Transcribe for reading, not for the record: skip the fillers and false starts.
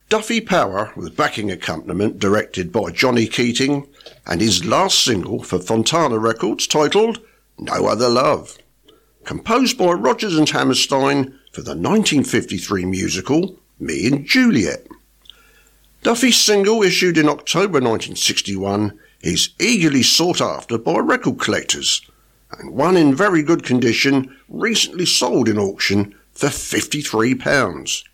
Duffy Power with backing accompaniment directed by Johnny Keating, and his last single for Fontana Records titled No Other Love. Composed by Rodgers and Hammerstein for the 1953 musical Me and Juliet. Duffy's single, issued in October 1961, is eagerly sought after by record collectors, and one in very good condition recently sold in auction for £53.